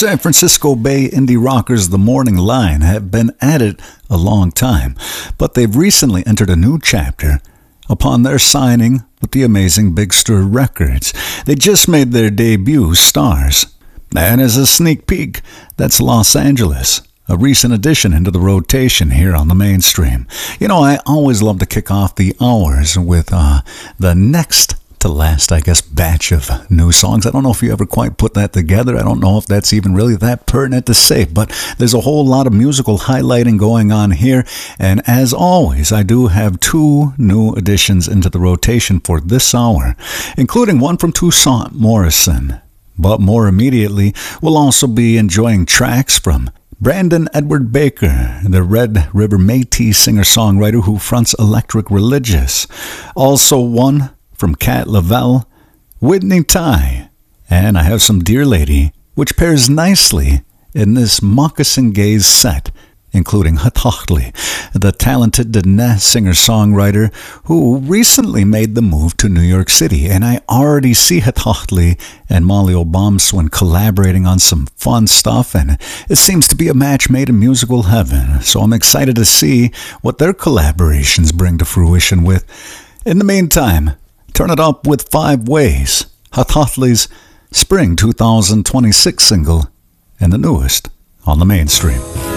San Francisco Bay indie rockers The Morning Line have been at it a long time, but they've recently entered a new chapter upon their signing with the amazing Big Stir Records. They just made their debut, Stars. And as a sneak peek, that's Los Angeles, a recent addition into the rotation here on the mainstream. You know, I always love to kick off the hours with the next to last, I guess, batch of new songs. I don't know if you ever quite put that together. I don't know if that's even really that pertinent to say, but there's a whole lot of musical highlighting going on here. And as always, I do have two new additions into the rotation for this hour, including one from Toussaint Morrison. But more immediately, we'll also be enjoying tracks from Brandon Edward Baker, the Red River Métis singer-songwriter who fronts Electric Religious. Also one from Cat Lavelle, Whitney Ty, and I have some Dear Lady, which pairs nicely in this Moccasin Gaze set, including Hatochtli, the talented Dene singer-songwriter who recently made the move to New York City, and I already see Hatochtli and Molly Obamswin collaborating on some fun stuff, and it seems to be a match made in musical heaven, so I'm excited to see what their collaborations bring to fruition with. In the meantime, turn it up with 5 Ways, Hatochtli's Spring 2026 single, and the newest on the mainstream.